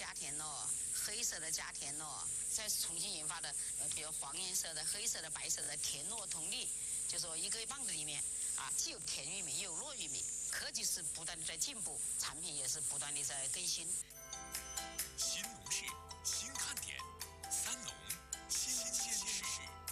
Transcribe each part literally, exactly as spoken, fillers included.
假田螺、黑色的假田螺，再重新研发的，呃，比如黄颜色的、黑色的、白色的田螺同粒，就说一个棒子里面啊，既有甜玉米，又有糯玉米。科技是不断的在进步，产品也是不断的在更新。 新农事，新看点，三农新鲜事。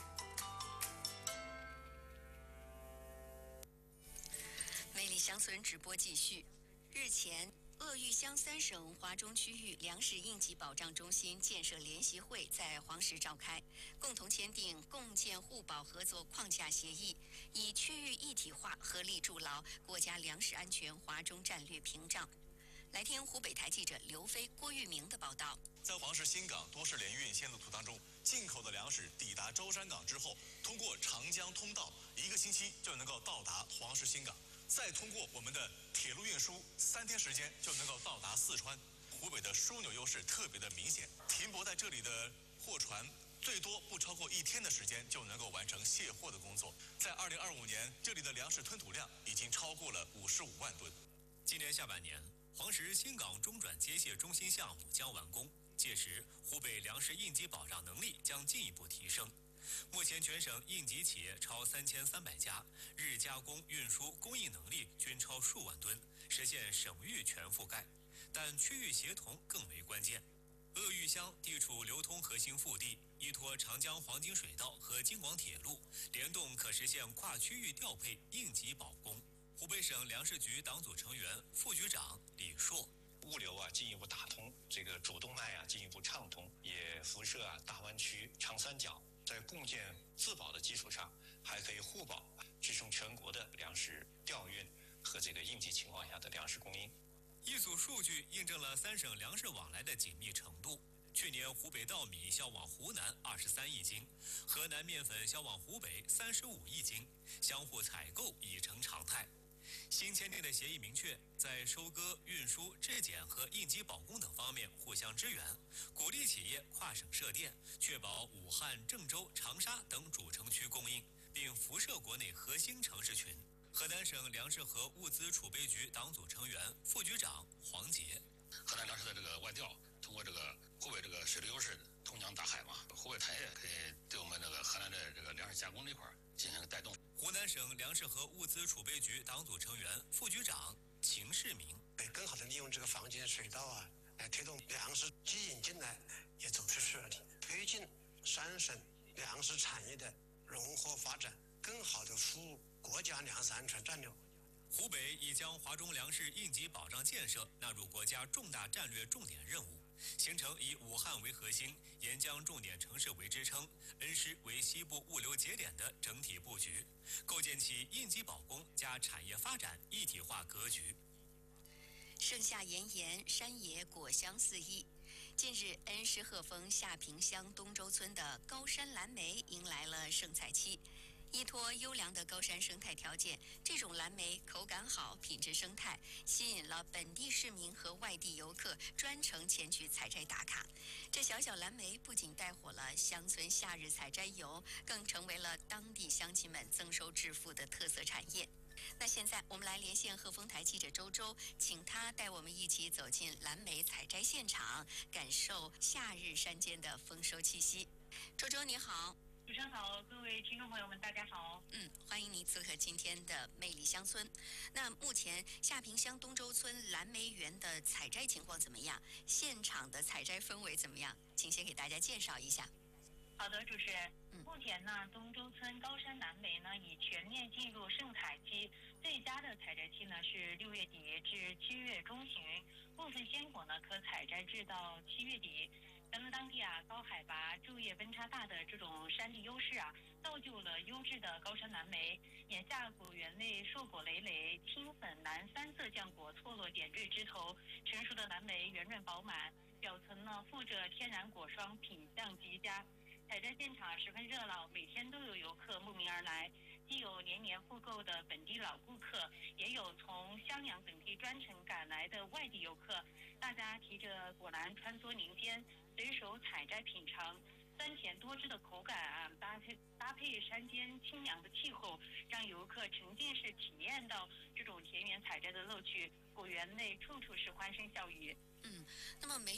魅力乡村直播继续。日前，鄂豫湘三省华中区域粮食应急保障中心建设联席会在黄石召开，共同签订共建互保合作框架协议，以区域一体化合力筑牢国家粮食安全华中战略屏障。来听湖北台记者刘飞、郭玉明的报道。 在黄石新港多式联运线路图当中，进口的粮食抵达舟山港之后，通过长江通道，一个星期就能够到达黄石新港。再通过我们的铁路运输，三天时间就能够到达四川。湖北的枢纽优势特别的明显，停泊在这里的货船最多不超过一天的时间就能够完成卸货的工作。在二零二五年，这里的粮食吞吐量已经超过了五十五万吨。 今年下半年，黄石新港中转接卸中心项目将完工，届时湖北粮食应急保障能力将进一步提升。目前全省应急企业超三千三百家，日加工、运输、供应能力均超数万吨，实现省域全覆盖。但区域协同更为关键。鄂豫湘地处流通核心腹地，依托长江黄金水道和京广铁路，联动可实现跨区域调配、应急保供。湖北省粮食局党组成员、副局长李硕。 物流啊进一步打通，这个主动脉啊进一步畅通，也辐射啊大湾区、长三角。在共建自保的基础上，还可以互保，支撑全国的粮食调运和这个应急情况下的粮食供应。 一组数据印证了三省粮食往来的紧密程度。去年湖北稻米销往湖南二十三亿斤，河南面粉销往湖北三十五亿斤，相互采购已成常态。新签订的协议明确，在收割、运输、质检和应急保供等方面互相支援，鼓励企业跨省设店，确保武汉、郑州、长沙等主城区供应，并辐射国内核心城市群。河南省粮食和物资储备局党组成员、副局长黄杰。 河南粮食的这个外调，通过这个湖北这个水利优势，通江大海嘛，湖北产业可以对我们这个河南的这个粮食加工这块进行带动。 湖南省粮食和物资储备局党组成员、副局长秦世明。 更好的利用这个房间水道啊，来推动粮食既引进来，也走出去了，推进三省粮食产业的融合发展，更好的服务国家粮食安全战略。 湖北已将华中粮食应急保障建设纳入国家重大战略重点任务，形成以武汉为核心、沿江重点城市为支撑、恩施为西部物流节点的整体布局，构建起应急保供加产业发展一体化格局。 盛夏炎炎，山野果香四溢。近日，恩施鹤峰下坪乡东洲村的高山蓝莓迎来了盛采期。依托优良的高山生态条件，这种蓝莓口感好、品质生态，吸引了本地市民和外地游客专程前去采摘打卡。这小小蓝莓不仅带火了乡村夏日采摘游，更成为了当地乡亲们增收致富的特色产业。那现在我们来连线鹤峰台记者周周，请他带我们一起走进蓝莓采摘现场，感受夏日山间的丰收气息。周周你好。 主持人好，各位听众朋友们，大家好。 嗯，欢迎您做客今天的魅力乡村。那目前下坪乡东洲村蓝莓园的采摘情况怎么样？现场的采摘氛围怎么样？请先给大家介绍一下。 好的，主持人。目前呢，东洲村高山蓝莓呢已全面进入盛采期，最佳的采摘期呢是六月底至七月中旬，部分鲜果呢可采摘至到七月底。咱们当地啊，高海拔、昼夜温差大的这种山地优势啊，造就了优质的高山蓝莓。眼下果园内硕果累累，青粉蓝三色浆果错落点缀枝头，成熟的蓝莓圆润饱满，表层呢附着天然果霜，品相极佳。采摘现场十分热闹，每天都有游客慕名而来，既有年年复购的本地老顾客，也有从襄阳等地专程赶来的外地游客。大家提着果篮穿梭林间，随手采摘品尝，酸甜多汁的口感啊，搭配搭配山间清凉的气候，让游客沉浸式体验到这种田园采摘的乐趣。果园内处处是欢声笑语。 嗯，那么每